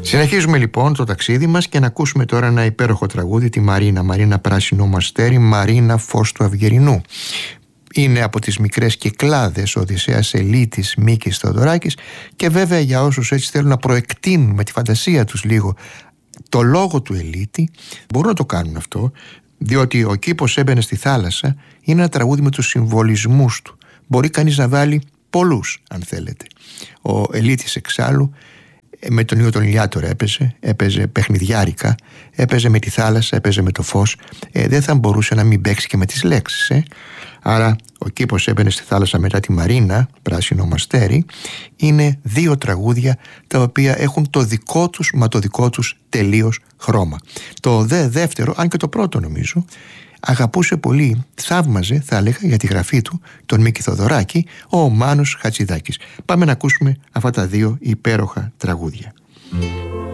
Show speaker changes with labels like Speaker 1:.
Speaker 1: Συνεχίζουμε λοιπόν το ταξίδι μας και να ακούσουμε τώρα ένα υπέροχο τραγούδι, τη Μαρίνα. Μαρίνα πράσινο μαστέρι, Μαρίνα φως του Αυγερινού. Είναι από τις μικρές Κυκλάδες Οδυσσέας Ελίτης Μίκης Θεοδωράκης, και βέβαια για όσους έτσι θέλουν να προεκτείνουν με τη φαντασία τους λίγο το λόγο του Ελίτη, μπορούν να το κάνουν αυτό, διότι ο κήπος έμπαινε στη θάλασσα είναι ένα τραγούδι με τους συμβολισμούς του. Μπορεί κανείς να βάλει πολλούς αν θέλετε. Ο Ελίτης εξάλλου με τον Ιω τον Ηλιάτορα έπαιζε παιχνιδιάρικα, έπαιζε με τη θάλασσα, έπαιζε με το φως, δεν θα μπορούσε να μην παίξει και με τις λέξεις. Άρα ο κήπος έμπαινε στη θάλασσα μετά τη Μαρίνα, πράσινο μαστέρι, είναι δύο τραγούδια τα οποία έχουν το δικό τους, μα το δικό τους τελείως χρώμα. Το δεύτερο, αν και το πρώτο νομίζω, αγαπούσε πολύ, θαύμαζε θα έλεγα για τη γραφή του τον Μίκη Θεοδωράκη, ο Μάνος Χατζηδάκης. Πάμε να ακούσουμε αυτά τα δύο υπέροχα τραγούδια.